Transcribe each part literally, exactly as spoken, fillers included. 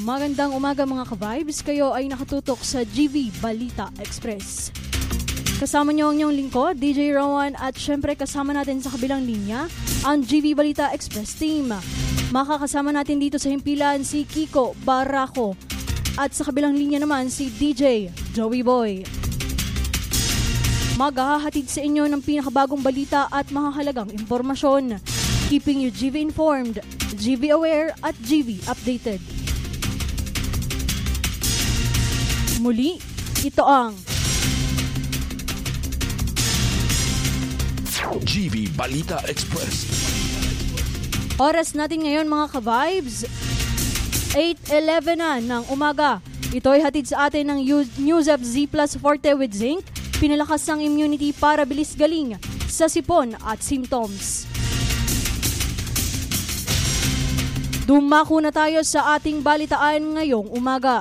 Magandang umaga mga ka-vibes, kayo ay nakatutok sa G V Balita Express. Kasama niyo ang inyong lingkod, D J Rowan, at syempre kasama natin sa kabilang linya ang G V Balita Express team. Makakasama natin dito sa himpilan si Kiko Barraco at sa kabilang linya naman si D J Joey Boy. Maghahatid sa inyo ng pinakabagong balita at mahahalagang impormasyon, keeping you G V informed, G V aware at G V updated. Muli, ito ang G V Balita Express. Oras natin ngayon mga ka-vibes, eight eleven na ng umaga. Ito ay hatid sa atin ng Newsep Z Plus Forte with Zinc. Pinalakas ang immunity para bilis galing sa sipon at symptoms. Dumako na tayo sa ating balitaan ngayong umaga.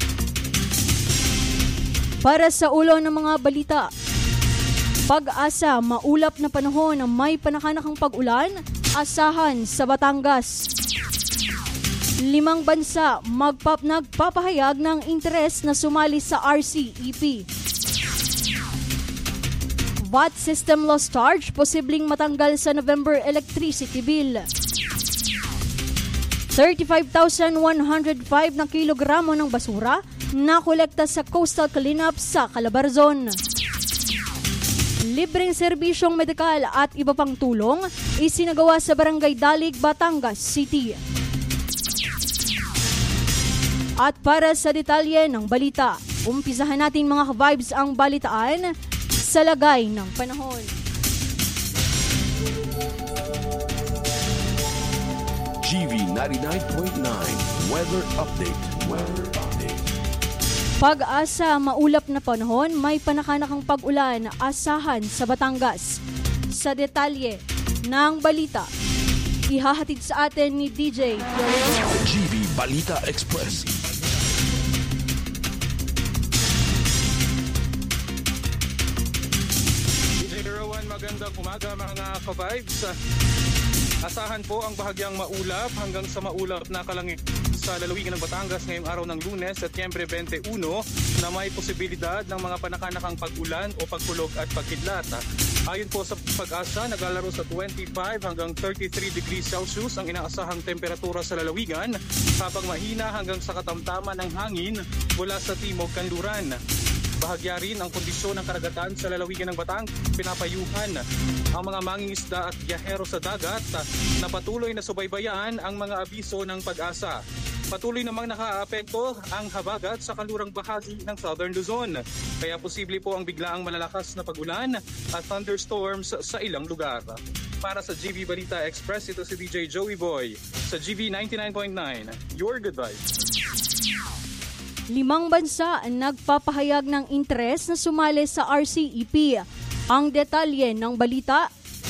Para sa ulo ng mga balita, Pag-asa, maulap na panahon na may panakanakang pag-ulan, asahan sa Batangas. Limang bansa magpap nagpapahayag ng interes na sumali sa R C E P. V A T system loss charge posibleng matanggal sa November electricity bill. thirty-five thousand one hundred five na kilogramo ng basura na kolekta sa coastal cleanup sa Calabarzon. Libreng serbisyong medikal at iba pang tulong isinagawa sa Barangay Dalig, Batangas City. At para sa detalye ng balita, umpisahan natin mga ka-vibes ang balitaan sa lagay ng panahon. G V ninety-nine point nine Weather Update. Weather Update. Pag-asa, maulap na panahon, may panakanakang pag-ulan, asahan sa Batangas. Sa detalye ng balita, ihahatid sa atin ni D J G V Balita Express. D J Rowan, magandang umaga mga ka-vibes. Asahan po ang bahagyang maulap hanggang sa maulap na kalangit sa lalawigan ng Batangas ngayong araw ng Lunes, Setyembre twenty-one, na may posibilidad ng mga panakanakang pag-ulan o pagkulog at pagkidlat. Ayon po sa Pag-asa, naglalaro sa twenty-five hanggang thirty-three degrees Celsius ang inaasahang temperatura sa lalawigan, habang mahina hanggang sa katamtaman ng hangin mula sa timog kanluran. Bahagya rin ang kondisyon ng karagatan sa lalawigan ng Batangas. Pinapayuhan ang mga mangingisda at biyahero sa dagat na patuloy na subaybayan ang mga abiso ng Pag-asa. Patuloy namang nakaapekto ang habagat sa kanlurang bahagi ng Southern Luzon. Kaya posible po ang biglaang malalakas na pag-ulan at thunderstorms sa ilang lugar. Para sa G V Balita Express, ito si D J Joey Boy sa G V ninety-nine point nine. Your good vibes. Limang bansa nagpapahayag ng interes na sumali sa R C E P. Ang detalye ng balita,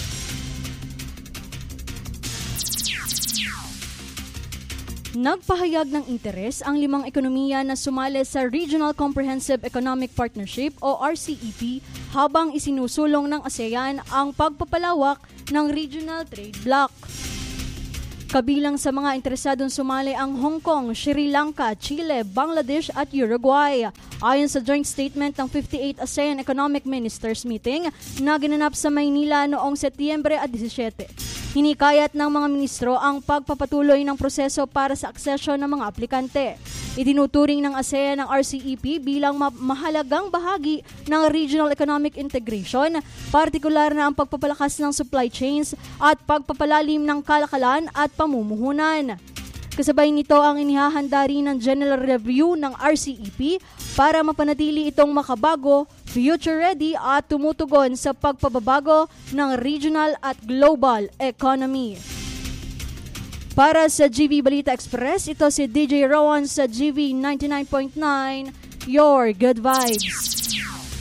nagpahayag ng interes ang limang ekonomiya na sumali sa Regional Comprehensive Economic Partnership o R C E P habang isinusulong ng ASEAN ang pagpapalawak ng Regional Trade Bloc. Kabilang sa mga interesadong sumali ang Hong Kong, Sri Lanka, Chile, Bangladesh at Uruguay. Ayon sa joint statement ng fifty-eighth ASEAN Economic Ministers Meeting na ginanap sa Maynila noong Setyembre seventeen. Hinikayat ng mga ministro ang pagpapatuloy ng proseso para sa aksesyon ng mga aplikante. Itinuturing ng ASEAN ang R C E P bilang ma- mahalagang bahagi ng regional economic integration, partikular na ang pagpapalakas ng supply chains at pagpapalalim ng kalakalan at pamumuhunan. Kasabay nito ang inihahanda rin ng General Review ng R C E P para mapanatili itong makabago, future-ready at tumutugon sa pagpababago ng regional at global economy. Para sa G V Balita Express, ito si D J Rowan sa G V ninety-nine point nine, Your Good Vibes.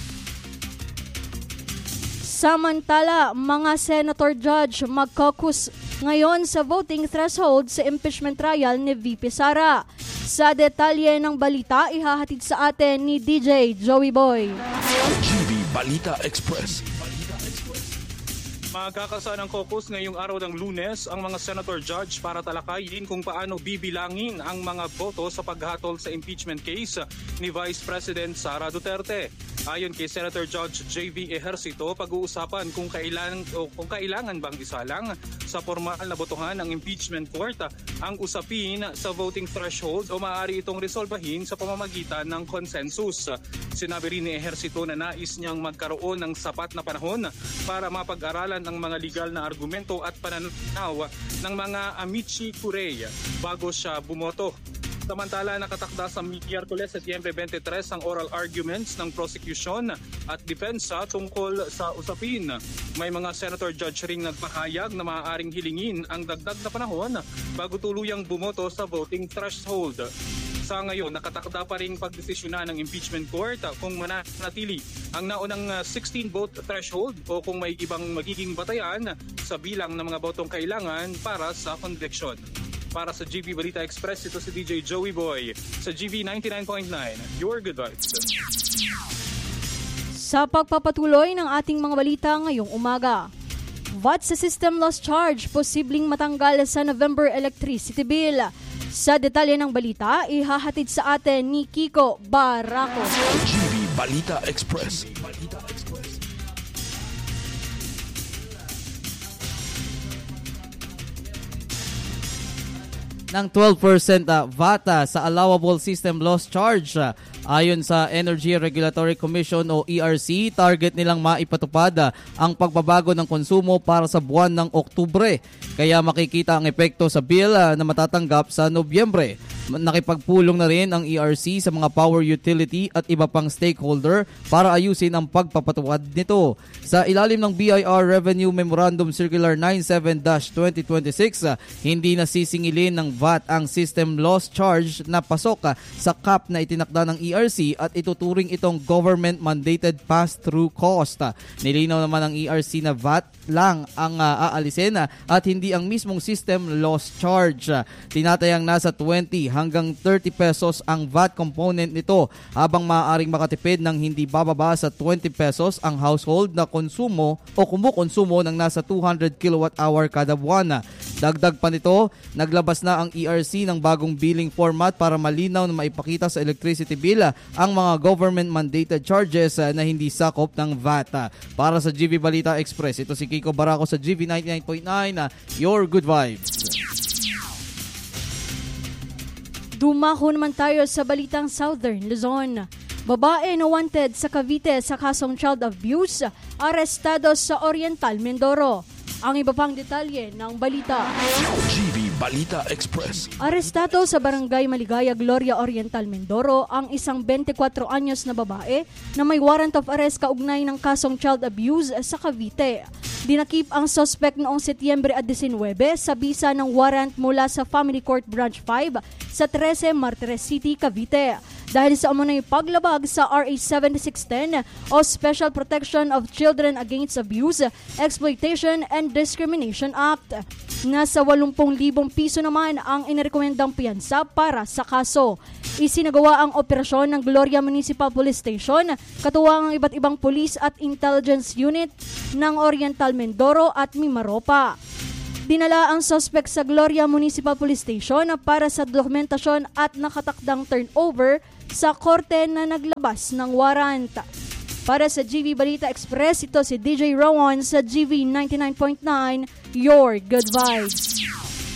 Samantala, mga senator judge mag-caucus ngayon sa voting threshold sa impeachment trial ni V P Sara. Sa detalye ng balita, ihahatid sa atin ni D J Joey Boy. G V Balita Express. Magkakasaan ng caucus ngayong araw ng Lunes ang mga senator judge para talakayin kung paano bibilangin ang mga boto sa paghatol sa impeachment case ni Vice President Sara Duterte. Ayon kay Senator Judge J V Ejercito, pag-uusapan kung kailangan o kung kailangan bang isalang sa formal na botohan ng impeachment court ang usapin sa voting threshold o maaari itong resolbahin sa pamamagitan ng consensus. Sinabi rin ni Ejercito na nais niyang magkaroon ng sapat na panahon para mapag-aralan ang mga legal na argumento at pananaw ng mga amici curiae bago siya bumoto. Samantala, nakatakda sa Miyerkules, Setyembre twenty-three ang oral arguments ng prosecution at depensa tungkol sa usapin. May mga senator judge ring nagpahayag na maaaring hilingin ang dagdag na panahon bago tuluyang bumoto sa voting threshold. Sa ngayon, nakatakda pa ring pagdesisyonan ng impeachment court kung manatili ang naunang sixteen vote threshold o kung may ibang magiging batayan sa bilang ng mga botong kailangan para sa conviction. Para sa G V Balita Express, ito si D J Joey Boy sa G V ninety-nine point nine, Your Good Vibes. Sa pagpapatuloy ng ating mga balita ngayong umaga, V A T sa system loss charge posibleng matanggal sa November electricity bill. Sa detalye ng balita, ihahatid sa atin ni Kiko Barraco. G V Balita Express. Balita Express. Ng twelve percent uh, V A T uh, sa allowable system loss charge. Uh, ayon sa Energy Regulatory Commission o E R C, target nilang maipatupad uh, ang pagbabago ng konsumo para sa buwan ng Oktubre. Kaya makikita ang epekto sa bill uh, na matatanggap sa Nobyembre. Nakipagpulong na rin ang E R C sa mga power utility at iba pang stakeholder para ayusin ang pagpapatuwad nito. Sa ilalim ng B I R Revenue Memorandum Circular ninety-seven dash twenty twenty-six, uh, hindi na sisingilin ng V A T ang system loss charge na pasok uh, sa cap na itinakda ng E R C at ituturing itong government-mandated pass-through cost. Uh, nilinaw naman ng E R C na V A T lang ang uh, aalisin uh, at hindi ang mismong system loss charge. Uh, tinatayang nasa twenty hanggang thirty pesos ang V A T component nito, habang maaaring makatipid ng hindi bababa sa twenty pesos ang household na konsumo o kumukonsumo ng nasa two hundred kilowatt hour kada buwan. Dagdag pa nito, naglabas na ang E R C ng bagong billing format para malinaw na maipakita sa electricity bill ang mga government-mandated charges na hindi sakop ng V A T. Para sa G V Balita Express, ito si Kiko Barraco sa G V ninety-nine point nine, Your Good Vibes. Dumako naman tayo sa balitang Southern Luzon. Babae na wanted sa Cavite sa kasong child abuse, arestado sa Oriental Mindoro. Ang iba pang detalye ng balita. G V Balita Express. Arestado sa Barangay Maligaya, Gloria Oriental Mindoro ang isang twenty-four anyos na babae na may warrant of arrest kaugnay ng kasong child abuse sa Cavite. Dinakip ang suspect noong Setyembre nineteen sa bisa ng warrant mula sa Family Court Branch five sa thirteen Martires City, Cavite. Dahil sa umunay paglabag sa R A seventy-six ten o Special Protection of Children Against Abuse, Exploitation and Discrimination Act. Nasa eighty thousand piso naman ang inirekomendang piyansa para sa kaso. Isinagawa ang operasyon ng Gloria Municipal Police Station, katuwang ang iba't ibang police at intelligence unit ng Oriental Mindoro at Mimaropa. Dinala ang suspect sa Gloria Municipal Police Station para sa dokumentasyon at nakatakdang turnover sa korte na naglabas ng warrant. Para sa G V Balita Express, ito si D J Rowan sa G V ninety-nine point nine, Your Good Vibes.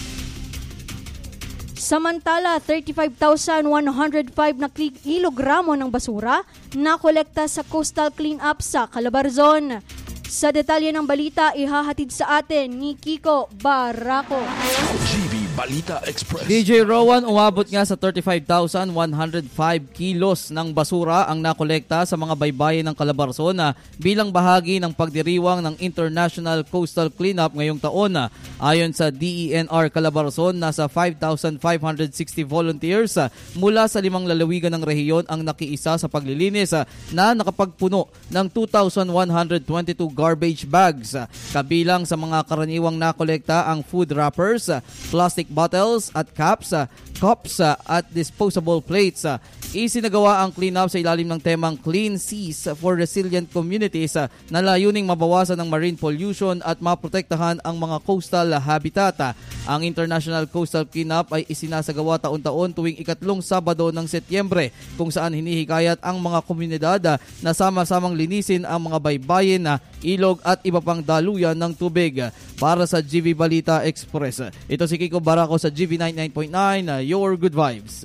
Samantala, thirty-five thousand one hundred five na kilogramo ng basura na kolekta sa coastal cleanup sa Calabarzon. Sa detalye ng balita, ihahatid sa atin ni Kiko Barraco. G V Balita Express. D J Rowan, umabot nga sa thirty-five thousand one hundred five kilos ng basura ang nakolekta sa mga baybayin ng Calabarzon bilang bahagi ng pagdiriwang ng International Coastal Cleanup ngayong taon. Ayon sa D E N R Calabarzon, nasa five thousand five hundred sixty volunteers mula sa limang lalawigan ng rehiyon ang nakiisa sa paglilinis na nakapagpuno ng two thousand one hundred twenty-two garbage bags. Kabilang sa mga karaniwang nakolekta ang food wrappers, plastic plastic bottles at caps, uh, cups uh, at disposable plates. Uh, isinagawa ang cleanup sa ilalim ng temang Clean Seas for Resilient Communities uh, na layuning mabawasan ang marine pollution at maprotektahan ang mga coastal habitat. Uh, ang International Coastal Cleanup ay isinasagawa taon-taon tuwing ikatlong Sabado ng Setyembre, kung saan hinihikayat ang mga komunidad uh, na sama-samang linisin ang mga baybayin, uh, ilog at iba pang daluyan ng tubig. Para sa G V Balita Express, ito si Kiko Barako sa G V ninety-nine point nine, uh, Your Good Vibes.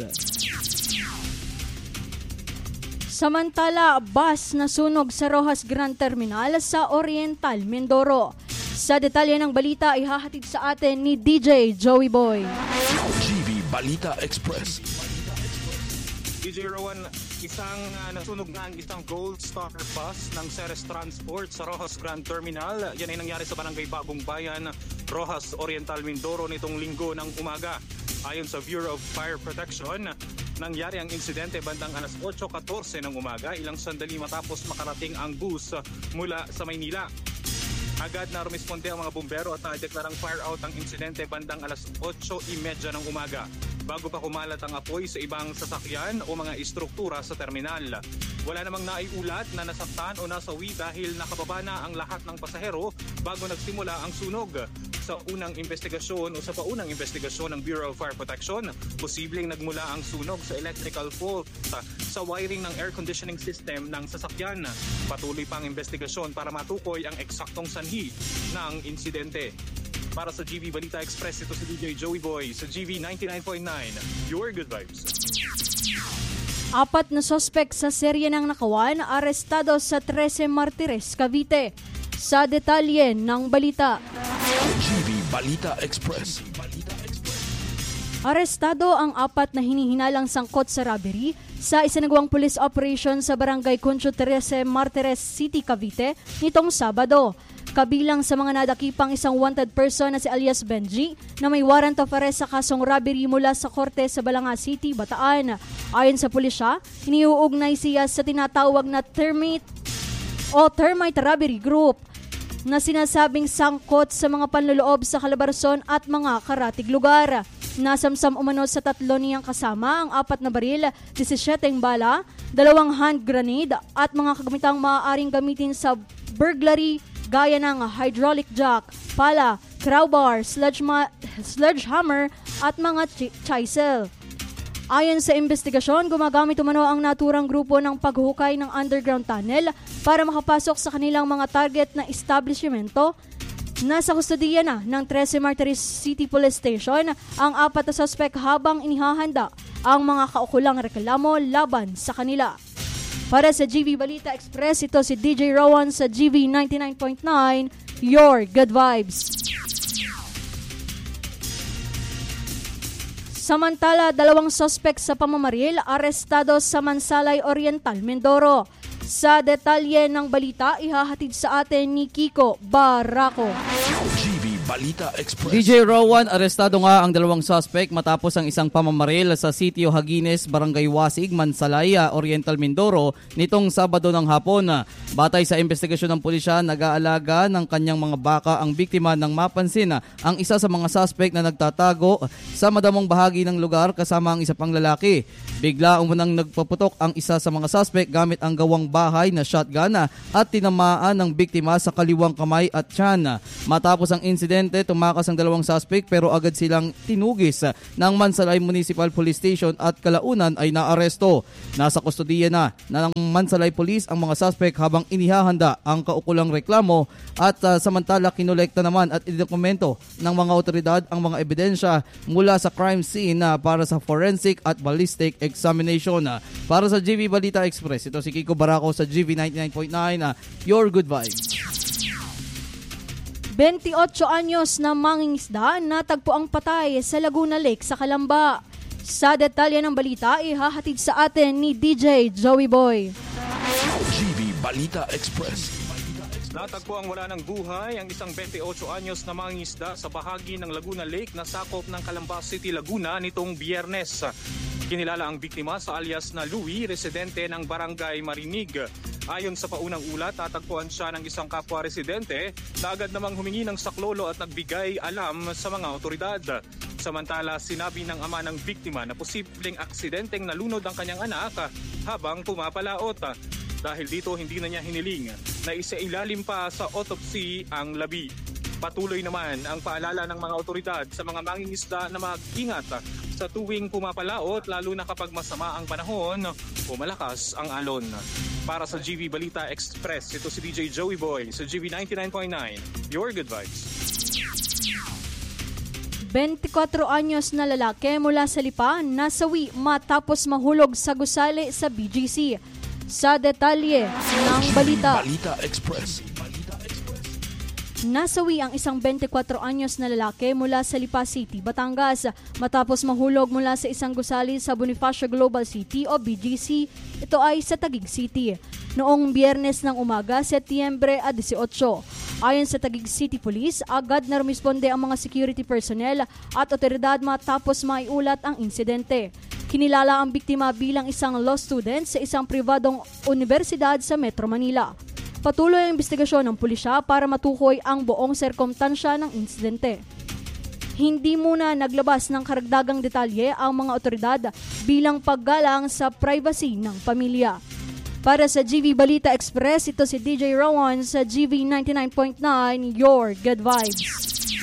Samantala, bus na sunog sa Roxas Grand Terminal sa Oriental, Mindoro. Sa detalye ng balita ay hahatid sa atin ni D J Joey Boy. G V Balita Express. D J Rowan, isang uh, nasunog na ang isang Gold Star bus ng Ceres Transport sa Roxas Grand Terminal. Yan ay nangyari sa Barangay Bagong Bayan, Roxas, Oriental, Mindoro nitong linggo ng umaga. Ayon sa Bureau of Fire Protection, nangyari ang insidente bandang alas eight fourteen ng umaga, ilang sandali matapos makarating ang bus mula sa Maynila. Agad na rumisponde ang mga bumbero at nadeklarang fire out ang insidente bandang alas eight thirty ng umaga, bago pa kumalat ang apoy sa ibang sasakyan o mga istruktura sa terminal. Wala namang naiulat na nasaktan o nasawi dahil nakababa na ang lahat ng pasahero bago nagsimula ang sunog. Sa unang investigasyon o sa paunang investigasyon ng Bureau of Fire Protection, posibleng nagmula ang sunog sa electrical fault sa wiring ng air conditioning system ng sasakyan. Patuloy pang investigasyon para matukoy ang eksaktong sanhi ng insidente. Para sa G V Balita Express, ito si D J Joey Boy sa G V ninety-nine point nine, Your Good Vibes. Apat na sospek sa serye ng nakawan arestado sa thirteen Martires, Cavite. Sa detalye ng balita, G V Balita Express. arestado ang apat na hinihinalang sangkot sa robbery sa isinagawang police operation sa Barangay Concho thirteen Martires City, Cavite nitong Sabado. Kabilang sa mga nadakipang isang wanted person na si alias Benji na may warrant of arrest sa kasong robbery mula sa korte sa Balanga City, Bataan. Ayon sa pulisya, iniuugnay siya sa tinatawag na termite o termite robbery group na sinasabing sangkot sa mga panloloob sa Calabarzon at mga karatig lugar. Nasamsam umano sa tatlo niyang kasama ang apat na baril, seventeen bala, dalawang hand grenade at mga kagamitang maaaring gamitin sa burglary gaya ng hydraulic jack, pala, crowbar, sledgema- sledgehammer at mga ch- chisel. Ayon sa investigasyon, gumagamit umano ang naturang grupo ng paghukay ng underground tunnel para makapasok sa kanilang mga target na establishmento. Nasa kustodiya na ng thirteen Martires City Police Station ang apat na suspect habang inihahanda ang mga kaukulang reklamo laban sa kanila. Para sa G V Balita Express, ito si D J Rowan sa G V ninety-nine point nine, Your Good Vibes. Samantala, dalawang suspect sa pamamaril arestado sa Mansalay Oriental, Mindoro. Sa detalye ng balita, ihahatid sa atin ni Kiko Barako. G V Balita Express. D J Rowan, arestado nga ang dalawang suspect matapos ang isang pamamaril sa Sitio Hagines, Barangay Wasig, Mansalay, Oriental, Mindoro nitong Sabado ng hapon. Batay sa investigasyon ng pulisya, nag-aalaga ng kanyang mga baka ang biktima nang mapansin ang isa sa mga suspect na nagtatago sa madamong bahagi ng lugar kasama ang isa pang lalaki. Bigla umunang nagpaputok ang isa sa mga suspect gamit ang gawang bahay na shotgun at tinamaan ng biktima sa kaliwang kamay at tiyan. Matapos ang insidente, tumakas ang dalawang suspect pero agad silang tinugis ng Mansalay Municipal Police Station at kalaunan ay naaresto. Nasa kustodiya na ng Mansalay Police ang mga suspect habang inihahanda ang kaukulang reklamo at uh, samantala kinolekta naman at idokumento ng mga otoridad ang mga ebidensya mula sa crime scene uh, para sa forensic at ballistic examination. Uh, para sa G V Balita Express, ito si Kiko Barako sa G V ninety-nine point nine, uh, Your Good Vibes. twenty-eight anyos na mangingisda natagpo ang patay sa Laguna Lake sa Calamba. Sa detalye ng balita, ihahatid sa atin ni D J Joey Boy. G V Balita Express. Natagpo ang wala ng buhay ang isang twenty-eight anyos na mangingisda sa bahagi ng Laguna Lake na sakop ng Calamba City, Laguna nitong Biyernes. Kinilala ang biktima sa alias na Louie, residente ng Barangay Marinig. Ayon sa paunang ulat, tatagpuan siya ng isang kapwa residente na agad namang humingi ng saklolo at nagbigay alam sa mga otoridad. Samantala, sinabi ng ama ng biktima na posibleng aksidenteng nalunod ang kanyang anak habang pumapalaot. Dahil dito, hindi na niya hiniling na isailalim pa sa autopsy ang labi. Patuloy naman ang paalala ng mga otoridad sa mga mangingisda na mag-ingat sa tuwing pumapalaot, lalo na kapag masama ang panahon o malakas ang alon. Para sa G V Balita Express, ito si D J Joey Boy sa G V ninety-nine point nine. Your good vibes. twenty-four anyos na lalaki mula sa Lipa nasawi matapos mahulog sa gusali sa B G C. Sa detalye ng balita. Balita Express. Nasawi ang isang twenty-four anyos na lalaki mula sa Lipa City, Batangas matapos mahulog mula sa isang gusali sa Bonifacio Global City o B G C. Ito ay sa Taguig City. Noong Biyernes ng umaga, Setyembre eighteen. Ayon sa Taguig City Police, agad na rumisponde ang mga security personnel at otoridad matapos maiulat ang insidente. Kinilala ang biktima bilang isang law student sa isang pribadong universidad sa Metro Manila. Patuloy ang investigasyon ng pulisya para matukoy ang buong sirkumstansya ng insidente. Hindi muna naglabas ng karagdagang detalye ang mga otoridad bilang paggalang sa privacy ng pamilya. Para sa G V Balita Express, ito si D J Rowan sa G V ninety-nine point nine, Your Good Vibes.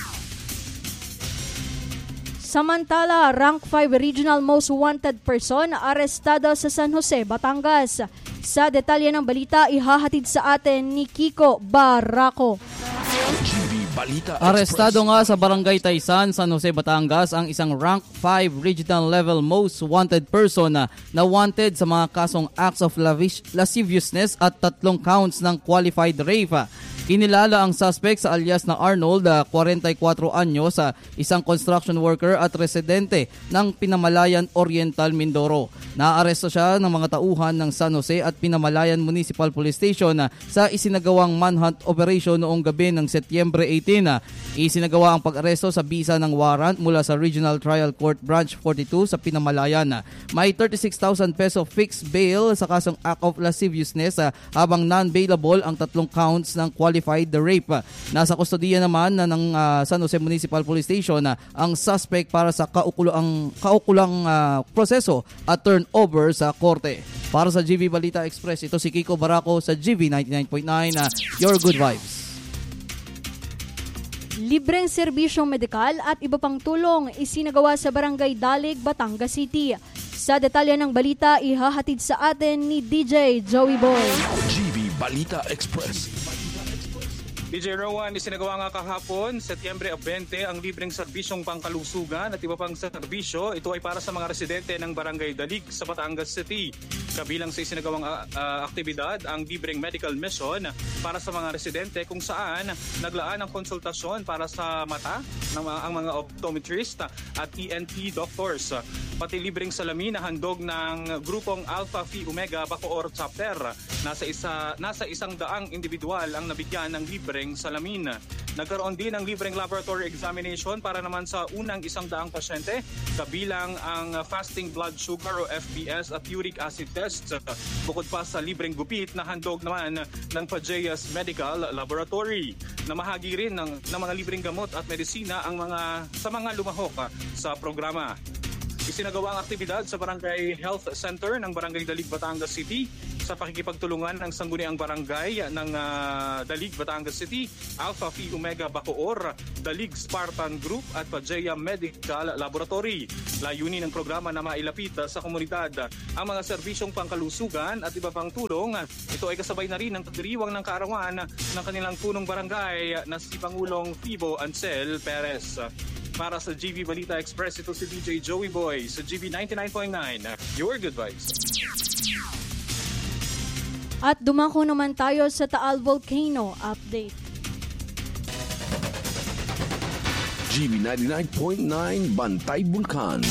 Samantala, Rank five Regional Most Wanted Person arestado sa San Jose, Batangas. Sa detalye ng balita, ihahatid sa atin ni Kiko Barraco. G V Balita Express. Arestado nga sa Barangay Taysan, San Jose, Batangas ang isang Rank five Regional Level Most Wanted Person na, na wanted sa mga kasong acts of lavish, lasciviousness at tatlong counts ng qualified rape. Kinilala ang suspect sa alias na Arnold, forty-four anyos, sa isang construction worker at residente ng Pinamalayan Oriental, Mindoro. Naaresto siya ng mga tauhan ng San Jose at Pinamalayan Municipal Police Station sa isinagawang manhunt operation noong gabi ng Setyembre eighteen. Isinagawa ang pag-aresto sa bisa ng warrant mula sa Regional Trial Court Branch forty-two sa Pinamalayan. May thirty-six thousand peso fixed bail sa kasong act of lasciviousness habang non-bailable ang tatlong counts ng qualified the rape. Nasa kustodiya naman na ng uh, San Jose Municipal Police Station uh, ang suspect para sa kaukulang, kaukulang uh, proseso at turnover sa korte. Para sa G V Balita Express, ito si Kiko Barraco sa G V ninety-nine point nine, uh, Your Good Vibes. Libreng serbisyong medikal at iba pang tulong isinagawa sa Barangay Dalig, Batangas City. Sa detalye ng balita, ihahatid sa atin ni D J Joey Boy. G V Balita Express. D J Rowan, isinagawa nga kahapon, Setyembre twenty, ang libreng serbisyong pangkalusugan at iba pang serbisyo. Ito ay para sa mga residente ng Barangay Dalig sa Batangas City. Kabilang sa isinagawang uh, uh, aktibidad, ang libreng medical mission para sa mga residente kung saan naglaan ang konsultasyon para sa mata ng mga, ang mga optometrist at E N T doctors. Pati libreng salamin na handog ng grupong Alpha Phi Omega Bacoor Chapter. Nasa, isa, nasa isang daang individual ang nabigyan ng libreng salamin. Nagkaroon din ng libreng laboratory examination para naman sa unang isang daang pasyente, kabilang ang fasting blood sugar o F B S at uric acid tests. Bukod pa sa libreng gupit na handog naman ng Pajeas Medical Laboratory. Namahagi rin ng, ng mga libreng gamot at medisina ang mga, sa mga lumahok sa programa. Isinagawa ang aktibidad sa Barangay Health Center ng Barangay Dalig, Batangas City sa pakikipagtulungan ng sangguniang barangay ng uh, Dalig, Batangas City, Alpha Phi Omega Bacoor, Dalig Spartan Group at Pajea Medical Laboratory. Layunin ng programa na mailapit sa komunidad ang mga serbisyong pangkalusugan at iba pang tulong. Ito ay kasabay na rin ng pagdiriwang ng kaarawan ng kanilang punong barangay na si Pangulong Fibo Ansel Perez. Para sa G V Balita Express, ito si D J Joey Boy sa G V ninety-nine point nine. Your Good Vibes. At dumako naman tayo sa Taal Volcano Update. G V ninety-nine point nine Bantay Bulkan.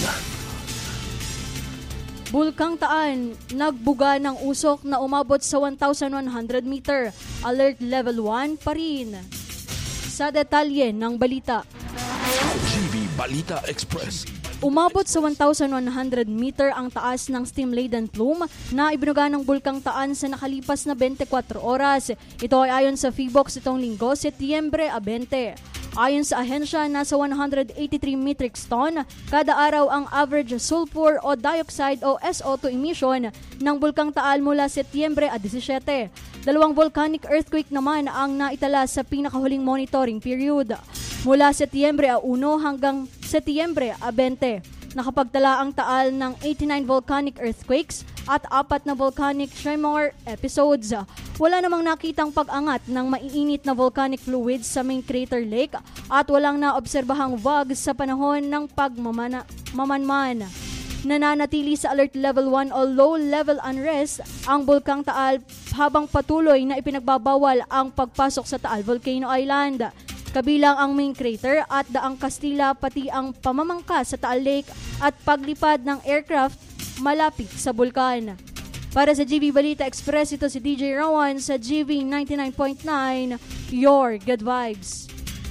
Bulkang Taan, nagbuga ng usok na umabot sa one thousand one hundred meter. Alert level one pa rin. Sa detalye ng balita. G V Balita Express. Umabot sa one thousand one hundred meter ang taas ng steam-laden plume na ibinuga ng Bulkang Taan sa nakalipas na twenty-four oras. Ito ay ayon sa Phobox itong linggo, Setyembre twenty. Ayon sa ahensya, nasa one hundred eighty-three metric ton kada araw ang average sulfur o dioxide o S O two emission ng Bulkang Taal mula Setyembre seventeen. Dalawang volcanic earthquake naman ang naitala sa pinakahuling monitoring period. Mula Setyembre one hanggang Setyembre twenty, nakapagtala ang Taal ng eighty-nine volcanic earthquakes at apat na volcanic tremor episodes. Wala namang nakitang pag-angat ng maiinit na volcanic fluids sa main crater lake at walang naobserbahang vog sa panahon ng pagmamanman. Nananatili sa alert level one o low level unrest ang Bulkang Taal habang patuloy na ipinagbabawal ang pagpasok sa Taal Volcano Island. Kabilang ang main crater at Daang Kastila pati ang pamamangka sa Taal Lake at paglipad ng aircraft malapit sa bulkan. Para sa G V Balita Express, ito si D J Rowan sa G V ninety-nine point nine, Your Good Vibes.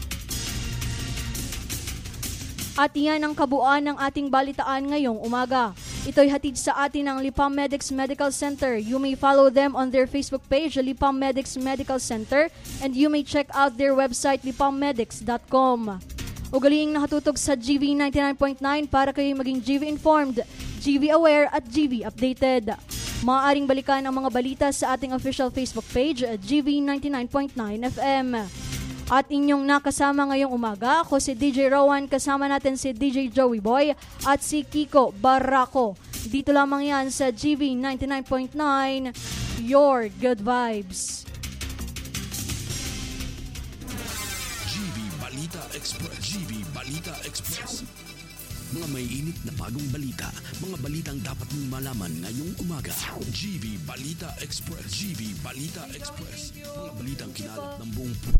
At iyan ang kabuuan ng ating balitaan ngayong umaga. Ito'y hatid sa atin ng Lipam Medics Medical Center. You may follow them on their Facebook page, Lipam Medics Medical Center, and you may check out their website, lipam medics dot com. Ugaliing nakatutog sa G V ninety-nine point nine para kayo maging G V informed, G V aware at G V updated. Maaaring balikan ang mga balita sa ating official Facebook page, G V ninety-nine point nine F M. At inyong nakasama ngayong umaga, ako si D J Rowan, kasama natin si D J Joey Boy at si Kiko Barraco. Dito lamang yan sa G V ninety-nine point nine, Your Good Vibes. G V Balita Express. G V Balita Express. Mga may init na bagong balita. Mga balitang dapat mong malaman ngayong umaga. G V Balita Express. G V Balita Express. Mga balitang kinalat ng buong